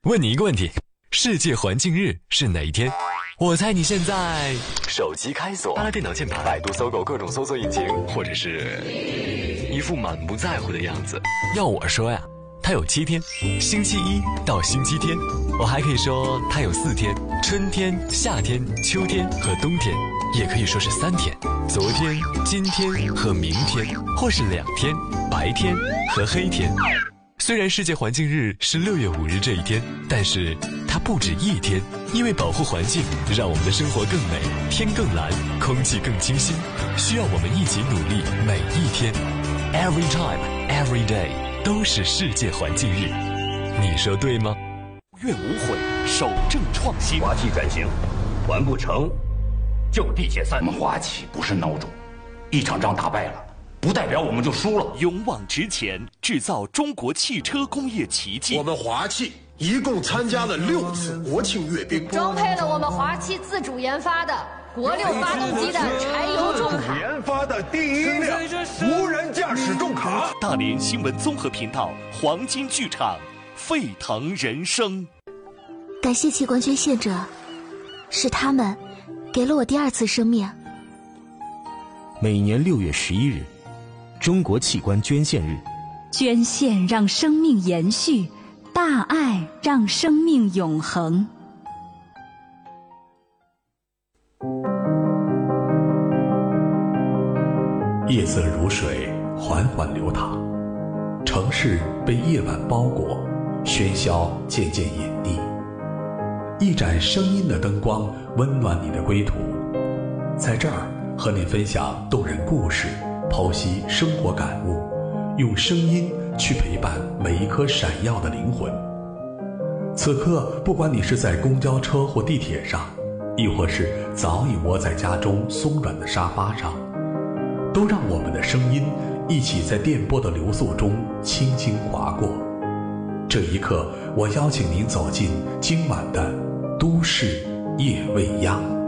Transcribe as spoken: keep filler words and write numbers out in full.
问你一个问题，世界环境日是哪一天？我猜你现在手机开锁，拉电脑键盘，百度、搜狗各种搜索引擎，或者是一副满不在乎的样子。要我说呀，它有七天，星期一到星期天。我还可以说它有四天，春天、夏天、秋天和冬天，也可以说是三天，昨天、今天和明天，或是两天，白天和黑天。虽然世界环境日是六月五日这一天，但是它不止一天，因为保护环境，让我们的生活更美，天更蓝，空气更清新，需要我们一起努力，每一天 ，every time, every day 都是世界环境日，你说对吗？ 愿无悔，守正创新。 华企转型完不成，就地解散。 我们华企不是孬种，一场仗打败了，不代表我们就输了。 勇往直前，制造中国汽车工业奇迹。 我们华企一共参加了六次国庆阅兵， 装配了我们华企自主研发的国六发动机的柴油重卡， 研发的第一辆无人驾驶重卡。 大连新闻综合频道黄金剧场，沸腾人生。 感谢器官捐献者，是他们给了我第二次生命。 每年六月十一日，中国器官捐献日。 捐献让生命延续，大爱让生命永恒。 夜色如水，缓缓流淌，城市被夜晚包裹，喧嚣渐渐隐匿。一盏声音的灯光温暖你的归途，在这儿和你分享动人故事，剖析生活感悟，用声音去陪伴每一颗闪耀的灵魂。此刻，不管你是在公交车或地铁上，亦或是早已窝在家中松软的沙发上，都让我们的声音一起在电波的流速中轻轻划过。这一刻，我邀请您走进今晚的都市夜未央。